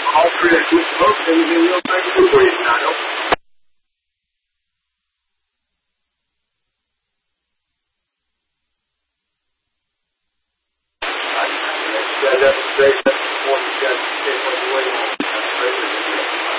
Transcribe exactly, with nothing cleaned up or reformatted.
all three of you folks, and we'll try to do for you now. That doesn't say that one you got to take away.